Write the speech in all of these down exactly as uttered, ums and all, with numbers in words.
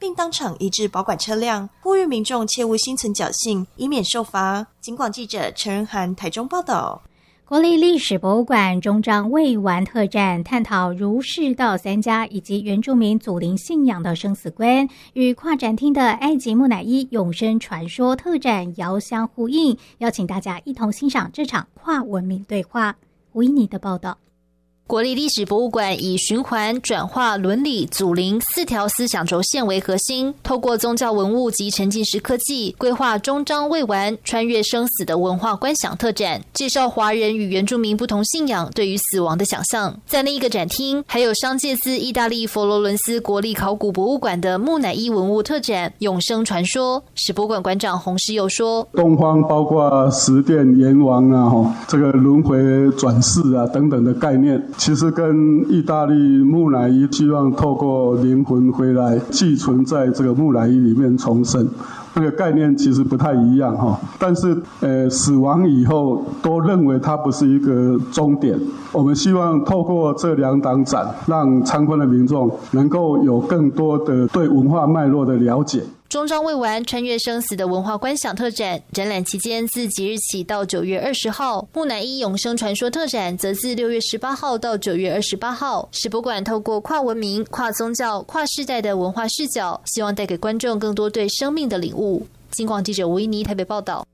并当场移至保管车辆，呼吁民众切勿心存侥幸，以免受罚。警广记者陈仁涵台中报道。 国立历史博物馆终章未完特展探讨儒释道三家以及原住民祖灵信仰的生死观，与跨展厅的埃及木乃伊永生传说特展遥相呼应，邀请大家一同欣赏这场跨文明对话。吴依妮的报道。 国立历史博物馆以循环、转化、伦理、祖灵四条思想轴线为核心，透过宗教文物及沉浸式科技，规划终章未完、穿越生死的文化观想特展，介绍华人与原住民不同信仰对于死亡的想象。在另一个展厅，还有商界自意大利佛罗伦斯国立考古博物馆的木乃伊文物特展《永生传说》。史博馆馆长洪世佑说：“ 东方包括十殿阎王啊，这个轮回转世啊等等的概念。”其实跟意大利木乃伊希望透过灵魂回来寄存在这个木乃伊里面重生，那个概念其实不太一样哈。但是呃，死亡以后都认为它不是一个终点。我们希望透过这两档展，让参观的民众能够有更多的对文化脉络的了解。 终章未完、穿越生死的文化观想特展，展览期间自即日起到九月二十号；木乃伊永生传说特展则自六月十八号到九月二十八号。史博馆透过跨文明、跨宗教、跨世代的文化视角，希望带给观众更多对生命的领悟。警广记者吴依妮台北报道。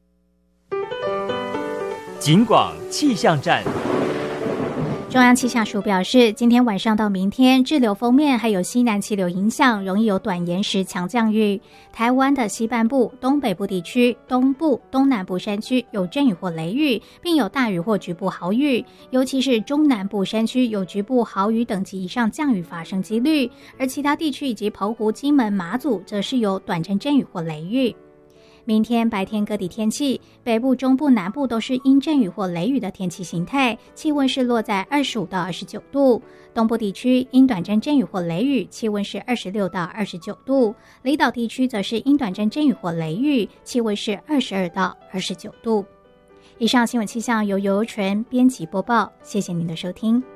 警广气象站。 中央气象署表示，今天晚上到明天，滞留锋面还有西南气流影响，容易有短延时强降雨。台湾的西半部、东北部地区、东部、东南部山区有阵雨或雷雨，并有大雨或局部豪雨，尤其是中南部山区有局部豪雨等级以上降雨发生几率，而其他地区以及澎湖、金门、马祖则是有短程阵雨或雷雨。明天白天各地天气，北部、中部、南部都是阴阵雨或雷雨的天气形态，气温是落在二十五到二十九度。东部地区阴短阵阵雨或雷雨，气温是二十六到二十九度。离岛地区则是阴短阵阵雨或雷雨，气温是二十二到二十九度。以上新闻气象由游纯编辑播报，谢谢您的收听。